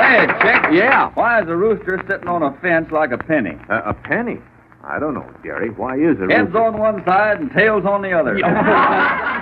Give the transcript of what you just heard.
Hey, Chick. Yeah. Why is a rooster sitting on a fence like a penny? A penny? I don't know, Jerry. Why is it? Head's on one side and tail's on the other.